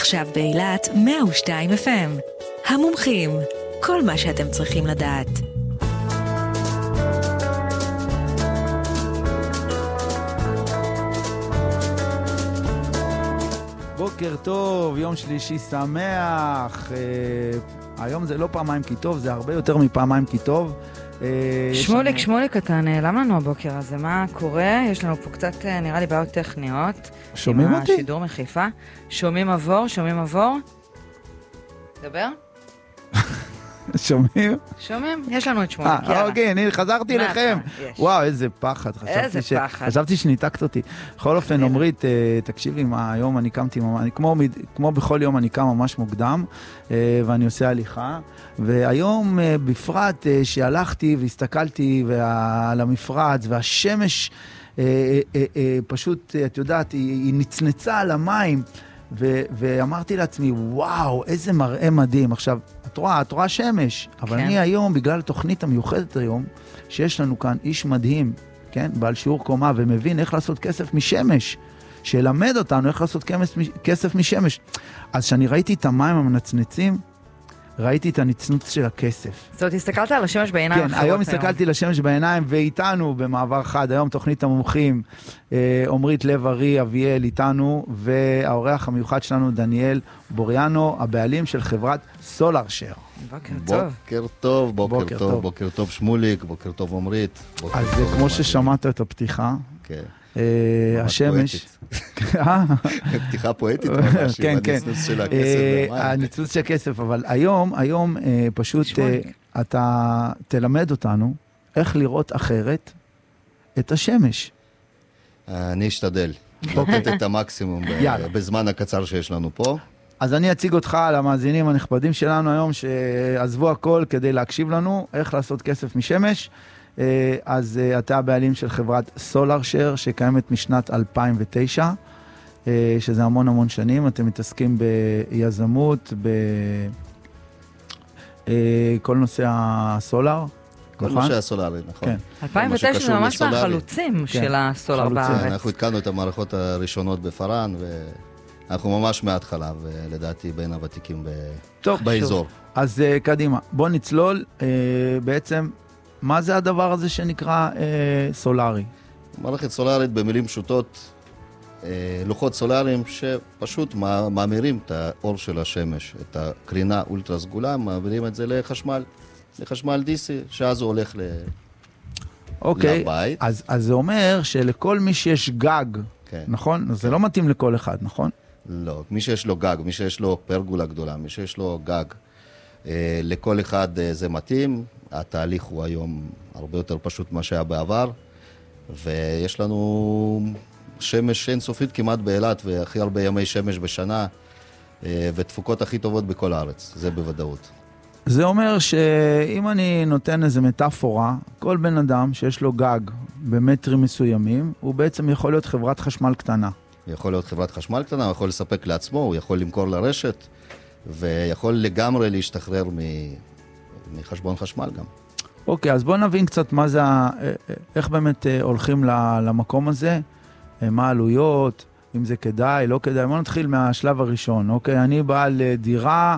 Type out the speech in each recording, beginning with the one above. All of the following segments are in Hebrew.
עכשיו באילת 102 FM. המומחים, כל מה שאתם צריכים לדעת. בוקר טוב, יום שלישי שמח. היום זה לא פעמיים כי טוב, זה הרבה יותר מפעמיים כי טוב. שמוליק, אתה נעלם לנו הבוקר הזה, מה קורה? יש לנו פה קצת, נראה לי, בעיות טכניות. שומעים אותי? עם השידור מחיפה. שומעים עבור? דבר? שומעים? שומעים? יש לנו את שמוליק, יאללה. אוקיי, אני חזרתי לכם. וואו, איזה פחד. חשבתי שניתקת אותי. בכל אופן, עומרית, תקשיבי, היום אני קמתי, כמו בכל יום אני קם ממש מוקדם, ואני עושה הליכה, והיום בפרט שהלכתי והסתכלתי על המפרץ, והשמש פשוט, את יודעת, היא נצנצה על המים, ואמרתי לעצמי, וואו, איזה מראה מדהים. עכשיו, את רואה שמש, אבל אני היום, בגלל התוכנית המיוחדת היום, שיש לנו כאן איש מדהים, כן, בעל שיעור קומה, ומבין איך לעשות כסף משמש, שילמד אותנו איך לעשות כסף משמש. אז כשאני ראיתי את המים המנצנצים, ראיתי את הנצנוץ של הכסף. זאת אומרת, הסתכלת על השמש בעיניים אחרות. כן, היום הסתכלתי לשמש בעיניים, ואיתנו במעבר חד, היום תוכנית המומחים, עומרית לב-ארי, אביאל איתנו, והאורח המיוחד שלנו, דניאל בוריאנו, הבעלים של חברת סולארשר. בוקר טוב שמוליק, בוקר טוב עומרית. אז כמו ששמעת את הפתיחה, כן. השמש. פתיחה פואטית ממש, עם הניצוץ של הכסף. הניצוץ של הכסף, אבל היום פשוט אתה תלמד אותנו איך לראות אחרת את השמש. אני אשתדל, לתת את המקסימום בזמן הקצר שיש לנו פה. אז אני אציג אותך למאזינים הנכבדים שלנו היום, שעזבו הכל כדי להקשיב לנו, איך לעשות כסף משמש. אז אתה הבעלים של חברת סולארשר שקיימת משנת 2009, שזה המון שנים. אתם מתעסקים ביזמות, בכל נושא הסולאר. כל נושא הסולארי, נכון. 2009 זה ממש מהחלוצים של הסולאר בארץ. אנחנו התקנו את המערכות הראשונות בפרן, ואנחנו ממש מההתחלה, ולדעתי בין הוותיקים באזור. אז קדימה, בוא נצלול בעצם. מה זה הדבר הזה שנקרא סולארי? מערכת סולארית במילים פשוטות, לוחות סולאריים שפשוט מאמירים את האור של השמש, את הקרינה אולטרה סגולה, מעבירים את זה לחשמל DC, שאז הוא הולך אוקיי, לבית. אז זה אומר שלכל מי שיש גג, כן. נכון? כן. זה לא מתאים לכל אחד, נכון? לא, מי שיש לו גג, מי שיש לו פרגולה גדולה, מי שיש לו גג, לכל אחד זה מתאים. התהליך הוא היום הרבה יותר פשוט מה שהיה בעבר, ויש לנו שמש אינסופית כמעט באילת, והכי הרבה ימי שמש בשנה, ותפוקות הכי טובות בכל הארץ, זה בוודאות. זה אומר שאם אני נותן איזו מטאפורה, כל בן אדם שיש לו גג במטרים מסוימים, הוא בעצם יכול להיות חברת חשמל קטנה. יכול להיות חברת חשמל קטנה, הוא יכול לספק לעצמו, הוא יכול למכור לרשת, ויכול לגמרי להשתחרר מחשבון חשמל גם. אוקיי, אז בוא נבין קצת מה זה, איך באמת הולכים למקום הזה, מה העלויות, אם זה כדאי, לא כדאי. בוא נתחיל מהשלב הראשון, אוקיי? אני בעל דירה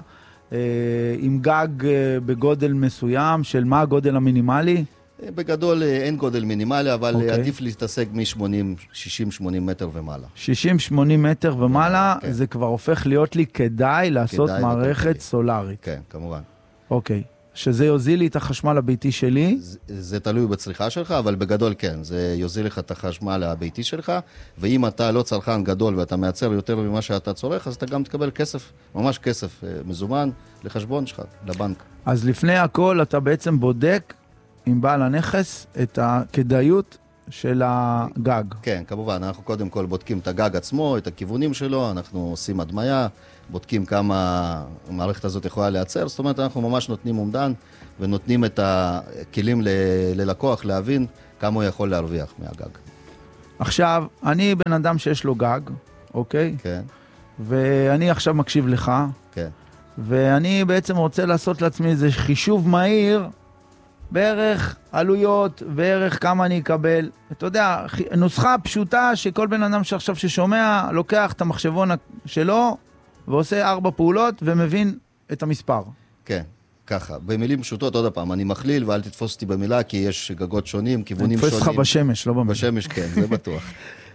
עם גג בגודל מסוים, של מה הגודל המינימלי? בגדול אין גודל מינימלי, אבל עדיף להתעסק מ-60-80 מטר ומעלה. 60-80 מטר ומעלה, זה כבר הופך להיות לי כדאי לעשות מערכת סולארית. כן, כמובן. אוקיי. שזה יוזיל לי את החשמל הביתי שלי? זה תלוי בצריכה שלך, אבל בגדול כן, זה יוזיל לך את החשמל הביתי שלך, ואם אתה לא צרכן גדול ואתה מייצר יותר ממה שאתה צורך, אז אתה גם תקבל כסף, ממש כסף מזומן לחשבון שלך, לבנק. אז לפני הכל אתה בעצם בודק עם בעל הנכס את הכדאיות של הגג. כן, כמובן, אנחנו קודם כל בודקים את הגג עצמו, את הכיוונים שלו, אנחנו עושים הדמיה, בודקים כמה המערכת הזאת יכולה לייצר, זאת אומרת, אנחנו ממש נותנים אומדן, ונותנים את הכלים ללקוח להבין כמה הוא יכול להרוויח מהגג. עכשיו, אני בן אדם שיש לו גג, אוקיי? כן. ואני עכשיו מקשיב לך, כן. ואני בעצם רוצה לעשות לעצמי איזה חישוב מהיר, בערך עלויות, בערך כמה אני אקבל. אתה יודע, נוסחה פשוטה שכל בן אדם שעכשיו ששומע, לוקח את המחשבון שלו, ועושה 4 פעולות ומבין את המספר. כן, ככה. במילים פשוטות, עוד פעם, אני מכליל ואל תתפוס אותי במילה, כי יש גגות שונים, כיוונים שונים. אני תפוס לך בשמש, לא במילה. בשמש, כן, זה בטוח.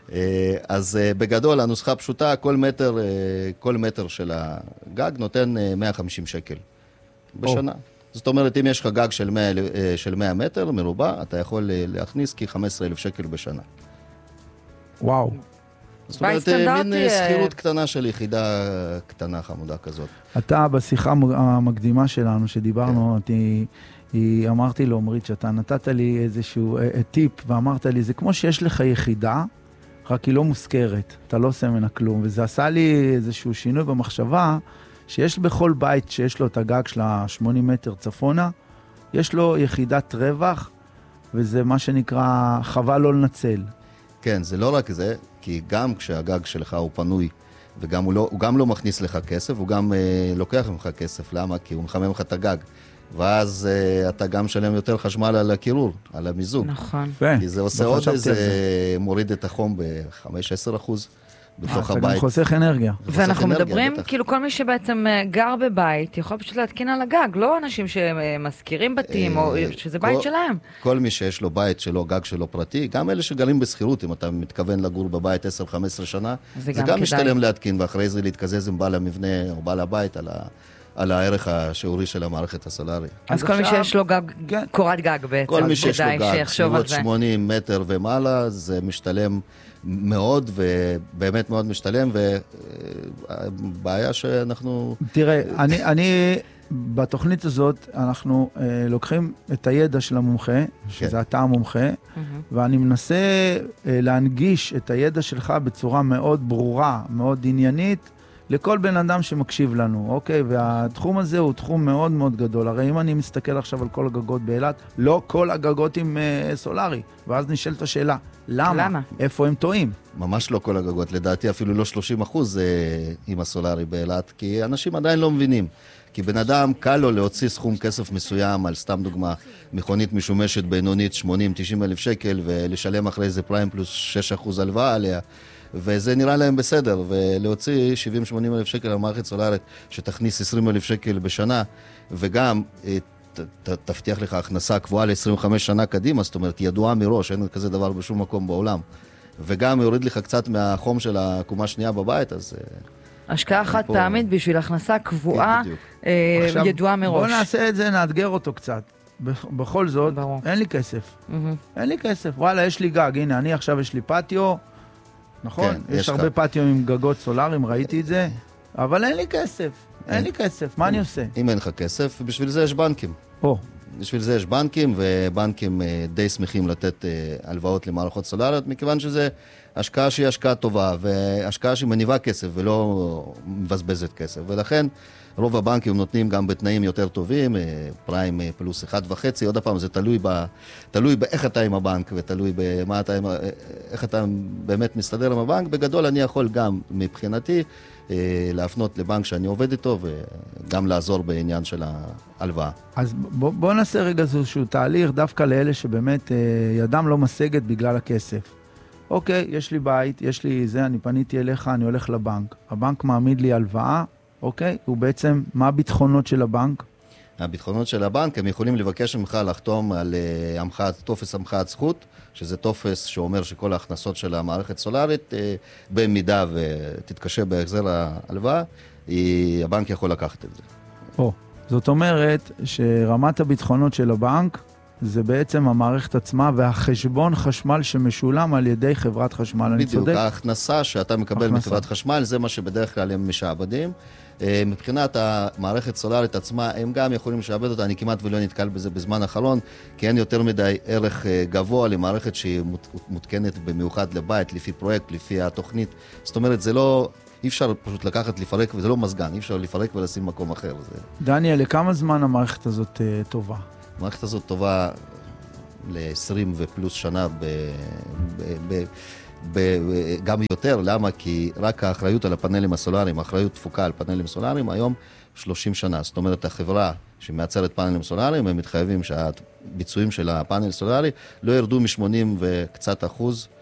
אז בגדול, הנוסחה פשוטה, כל מטר של הגג נותן 150 שקל בשנה. זאת אומרת, אם יש לך גג של 100 מטר מרובע, אתה יכול להכניס כ-15,000 שקל בשנה. וואו. זאת אומרת, מין שכירות קטנה של יחידה קטנה חמודה כזאת. אתה, בשיחה המקדימה שלנו, שדיברנו, אמרתי לו, עומרית, שאתה נתת לי איזשהו טיפ, ואמרת לי, זה כמו שיש לך יחידה, רק היא לא מוזכרת, אתה לא עושה ממנה כלום, וזה עשה לי איזשהו שינוי במחשבה, שיש בכל בית שיש לו את הגג של 80 מטר צפונה, יש לו יחידת רווח, וזה מה שנקרא חבל לא לנצל. כן, זה לא רק זה, כי גם כשהגג שלך הוא פנוי, וגם הוא גם לא מכניס לך כסף, הוא גם לוקח ממך כסף. למה? כי הוא מחמם לך את הגג. ואז אתה גם משלם יותר חשמל על הקירור, על המיזוג. נכון. כי זה עושה עוד איזה, מוריד את החום ב-5-10% בתוך הבית. אתה גם חוסך אנרגיה. ואנחנו מדברים, כאילו כל מי שבעצם גר בבית, יכול פשוט להתקין על הגג, לא אנשים שמזכירים בתים, או שזה בית שלהם. כל מי שיש לו בית שלו, גג שלו פרטי, גם אלה שגרים בשכירות, אם אתה מתכוון לגור בבית 10-15 שנה, זה גם משתלם להתקין, ואחרי זה להתקזז עם בעל המבנה או בעל הבית על הערך השיעורי של המערכת הסולארית. אז כל מי שיש לו קורת גג בעצם, כל מי שיש לו גג, סביבות 80 מטר ומעלה, זה משתלם מאוד, ובאמת מאוד משתלם, ובעיה שאנחנו... תראה, אני בתוכנית הזאת, אנחנו לוקחים את הידע של המומחה, שזה אתה המומחה, ואני מנסה להנגיש את הידע שלך בצורה מאוד ברורה, מאוד עניינית, לכל בן אדם שמקשיב לנו, אוקיי? והתחום הזה הוא תחום מאוד מאוד גדול. הרי אם אני מסתכל עכשיו על כל הגגות באילת, לא כל הגגות עם סולארי. ואז נשאלת השאלה, למה? איפה הם טועים? ממש לא כל הגגות, לדעתי אפילו לא 30% עם הסולארי באילת, כי אנשים עדיין לא מבינים. כי בן אדם קל לו להוציא סכום כסף מסוים על, סתם דוגמה, מכונית משומשת בינונית 80-90 אלף שקל, ולשלם אחרי זה פריים פלוס 6% הלוואה עליה. וזה נראה להם בסדר, ולהוציא 70-80 אלף שקל למערכת סולארית שתכניס 20 אלף שקל בשנה, וגם תבטיח לך הכנסה קבועה ל-25 שנה קדימה, זאת אומרת, ידועה מראש, אין כזה דבר בשום מקום בעולם, וגם יוריד לך קצת מהחום של הקומה השנייה בבית, אז... השקעה חד פעמית בשביל הכנסה קבועה, ידועה מראש. בוא נעשה את זה, נאתגר אותו קצת. בכל זאת, אין לי כסף. אין לי כסף. וואלה, יש לי גג, הנה, אני עכשיו יש לי פטיו, נכון? יש הרבה פטיו עם גגות סולאריים, ראיתי את זה, אבל אין לי כסף. אין לי כסף, מה אני עושה? אם אין לך כסף, בשביל זה יש בנקים. בשביל זה יש בנקים, ובנקים די שמחים לתת הלוואות למערכות סולאריות, מכיוון שזה השקעה שהיא השקעה טובה, והשקעה שהיא מניבה כסף ולא מבזבזת כסף. ולכן רוב הבנקים נותנים גם בתנאים יותר טובים, פריים פלוס 1.5, עוד פעם, זה תלוי באיך אתה עם הבנק, ותלוי איך אתה באמת מסתדר עם הבנק. בגדול אני יכול גם מבחינתי להפנות לבנק שאני עובד איתו, וגם לעזור בעניין של ההלוואה. אז בוא נעשה רגע איזשהו תהליך, דווקא לאלה שבאמת ידם לא משגת בגלל הכסף. אוקיי, יש לי בית, יש לי זה, אני פניתי אליך, אני הולך לבנק. הבנק מעמיד לי הלוואה, אוקיי? הוא בעצם, מה הביטחונות של הבנק? הביטחונות של הבנק, הם יכולים לבקש ממך לחתום על טופס המחאת זכות, שזה טופס שאומר שכל ההכנסות של המערכת סולארית, במידה ותתקשה בהחזר ההלוואה, הבנק יכול לקחת את זה. זאת אומרת שרמת הביטחונות של הבנק, זה בעצם המערכת עצמה והחשבון חשמל שמשולם על ידי חברת חשמל, אני צודק? בדיוק, ההכנסה שאתה מקבל מחברת חשמל, זה מה שבדרך כלל הם משעבדים. מבחינת המערכת סולארית עצמה, הם גם יכולים לשעבד אותה, אני כמעט ולא נתקל בזה בזמן האחרון, כי אין יותר מדי ערך גבוה למערכת שהיא מותקנת במיוחד לבית, לפי פרויקט, לפי התוכנית. זאת אומרת, זה לא... אי אפשר פשוט לקחת, לפרק, וזה לא מזגן, אי אפשר לפרק ולשים מקום אחר. דניאל, לכמה זמן המערכת הזאת טובה? המערכת הזאת טובה ל-20 ופלוס שנה, גם יותר. למה? כי רק האחריות על הפאנלים הסולאריים, האחריות תפוקה על פאנלים סולאריים, היום 30 שנה. זאת אומרת, החברה שמייצרת פאנלים סולאריים, הם מתחייבים שהביצועים של הפאנל סולארי לא ירדו מ-80 וקצת אחוז